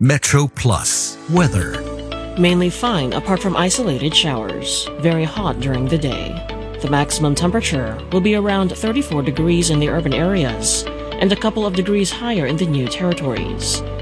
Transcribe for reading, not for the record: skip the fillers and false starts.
Metro Plus weather. Mainly fine apart from isolated showers. Very hot during the day. The maximum temperature will be around 34 degrees in the urban areas and a couple of degrees higher in the new territories.